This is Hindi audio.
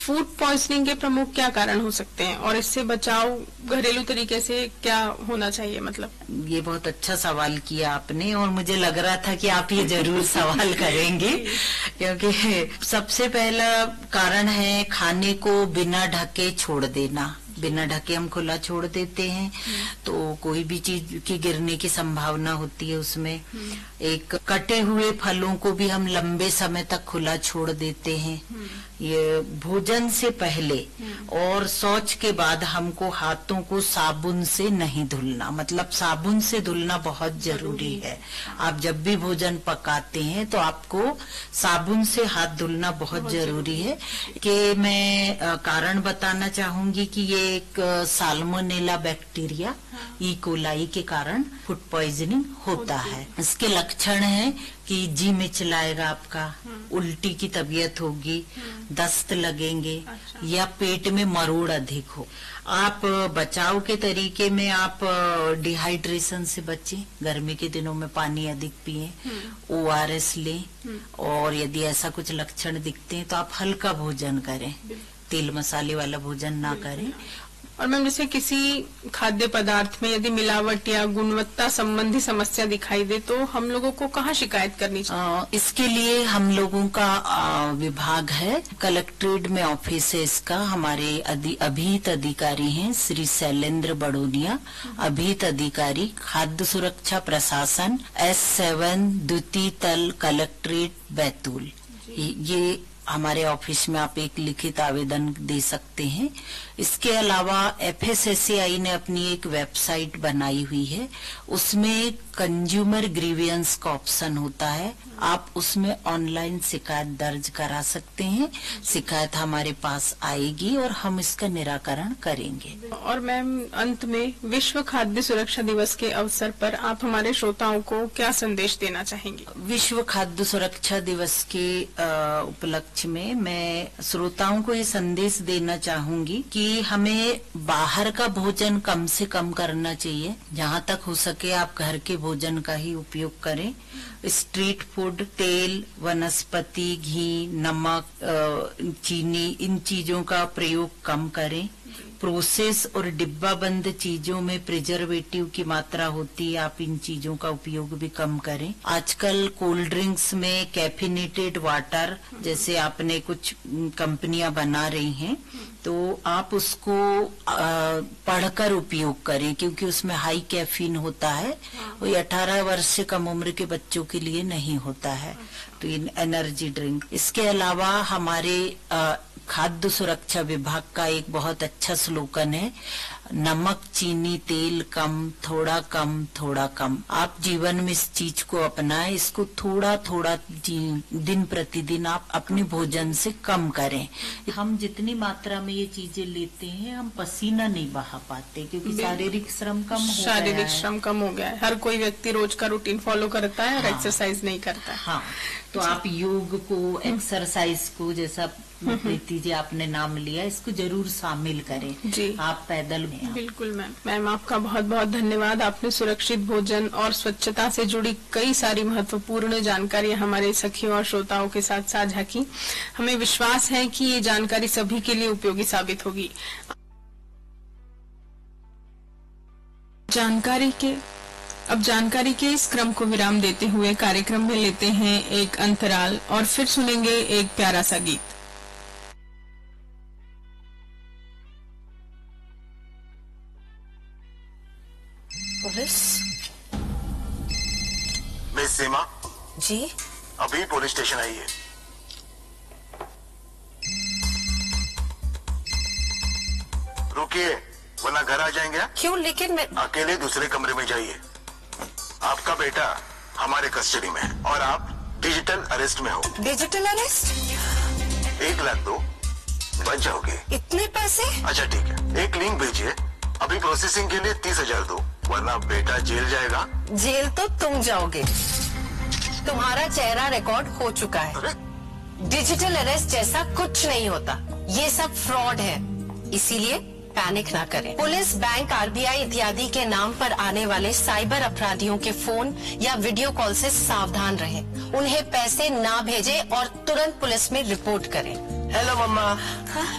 फूड पॉइजनिंग के प्रमुख क्या कारण हो सकते हैं और इससे बचाव घरेलू तरीके से क्या होना चाहिए? मतलब ये बहुत अच्छा सवाल किया आपने और मुझे लग रहा था कि आप ये जरूर सवाल करेंगे क्योंकि सबसे पहला कारण है खाने को बिना ढके छोड़ देना। बिना ढके हम खुला छोड़ देते हैं तो कोई भी चीज की गिरने की संभावना होती है उसमें। एक कटे हुए फलों को भी हम लंबे समय तक खुला छोड़ देते हैं। ये भोजन से पहले और शौच के बाद हमको हाथों को साबुन से नहीं धुलना, मतलब साबुन से धुलना बहुत जरूरी है। आप जब भी भोजन पकाते हैं तो आपको साबुन से हाथ धुलना बहुत जरूरी है। कि मैं कारण बताना चाहूंगी कि ये एक साल्मोनेला बैक्टीरिया ई कोलाई के कारण फूड पॉइजनिंग होता है। इसके लक्षण हैं कि जी मिचलाएगा आपका, उल्टी की तबीयत होगी, दस्त लगेंगे या पेट में मरोड़ अधिक हो। आप बचाव के तरीके में आप डिहाइड्रेशन से बचें, गर्मी के दिनों में पानी अधिक पिएं, ORS लें और यदि ऐसा कुछ लक्षण दिखते हैं तो आप हल्का भोजन करें, तेल मसाले वाला भोजन ना करें। और मैम जैसे किसी खाद्य पदार्थ में यदि मिलावट या गुणवत्ता संबंधी समस्या दिखाई दे तो हम लोगों को कहाँ शिकायत करनी चाहिए? इसके लिए हम लोगों का विभाग है, कलेक्ट्रेट में ऑफिस है इसका। हमारे अभिहित अधिकारी हैं श्री शैलेंद्र बड़ोनिया, अभिहित अधिकारी खाद्य सुरक्षा प्रशासन S7 द्वितीय तल कलेक्ट्रेट बैतूल। ये हमारे ऑफिस में आप एक लिखित आवेदन दे सकते हैं। इसके अलावा FSSAI ने अपनी एक वेबसाइट बनाई हुई है, उसमें कंज्यूमर ग्रीवियंस का ऑप्शन होता है। आप उसमें ऑनलाइन शिकायत दर्ज करा सकते हैं। शिकायत हमारे पास आएगी और हम इसका निराकरण करेंगे। और मैम अंत में विश्व खाद्य सुरक्षा दिवस के अवसर पर आप हमारे श्रोताओं को क्या संदेश देना चाहेंगे? विश्व खाद्य सुरक्षा दिवस के उपलक्ष्य में मैं श्रोताओं को ये संदेश देना चाहूंगी कि हमें बाहर का भोजन कम से कम करना चाहिए। जहाँ तक हो सके आप घर के भोजन का ही उपयोग करें। स्ट्रीट फूड, तेल, वनस्पति घी, नमक, चीनी, इन चीजों का प्रयोग कम करें। प्रोसेस और डिब्बा बंद चीजों में प्रिजर्वेटिव की मात्रा होती है, आप इन चीजों का उपयोग भी कम करें। आजकल कोल्ड ड्रिंक्स में कैफिनेटेड वाटर जैसे आपने कुछ कंपनियां बना रही हैं तो आप उसको पढ़कर उपयोग करें क्योंकि उसमें हाई कैफीन होता है। वो 18 वर्ष से कम उम्र के बच्चों के लिए नहीं होता है। तो इन एनर्जी ड्रिंक। इसके अलावा हमारे खाद्य सुरक्षा विभाग का एक बहुत अच्छा स्लोगन है, नमक चीनी तेल कम, थोड़ा कम थोड़ा कम। आप जीवन में इस चीज को अपनाएं, इसको थोड़ा थोड़ा दिन प्रतिदिन आप अपने भोजन से कम करें। हम जितनी मात्रा में ये चीजें लेते हैं हम पसीना नहीं बहा पाते क्योंकि शारीरिक श्रम कम हो गया है। शारीरिक श्रम कम हो गया है। हर कोई व्यक्ति रोज का रूटीन फॉलो करता है और एक्सरसाइज नहीं करता है। हाँ, तो आप योग को, एक्सरसाइज को, जैसा प्रीति जी आपने नाम लिया, इसको जरूर शामिल करें जी। आप पैदल में बिल्कुल मैम आपका बहुत बहुत धन्यवाद। आपने सुरक्षित भोजन और स्वच्छता से जुड़ी कई सारी महत्वपूर्ण जानकारी हमारे सखियों और श्रोताओं के साथ साझा की। हमें विश्वास है कि ये जानकारी सभी के लिए उपयोगी साबित होगी। जानकारी के इस क्रम को विराम देते हुए कार्यक्रम में लेते हैं एक अंतराल और फिर सुनेंगे एक प्यारा सा गीत। पुलिस? मिस सीमा जी? अभी पुलिस स्टेशन आई है। रुकिए वरना घर आ जाएंगे। क्यों? लेकिन मैं अकेले दूसरे कमरे में जाइए। आपका बेटा हमारे कस्टडी में है और आप डिजिटल अरेस्ट में हो। Digital arrest? 1 लाख दो, बच जाओगे। इतने पैसे? अच्छा ठीक है, एक लिंक भेजिए। अभी प्रोसेसिंग के लिए 30,000 दो वरना बेटा जेल जाएगा। जेल तो तुम जाओगे। तुम्हारा चेहरा रिकॉर्ड हो चुका है। अरे? डिजिटल अरेस्ट जैसा कुछ नहीं होता, ये सब फ्रॉड है। इसीलिए पैनिक ना करें। पुलिस, बैंक, RBI इत्यादि के नाम पर आने वाले साइबर अपराधियों के फोन या वीडियो कॉल से सावधान रहें। उन्हें पैसे ना भेजें और तुरंत पुलिस में रिपोर्ट करें। हेलो मम्मा।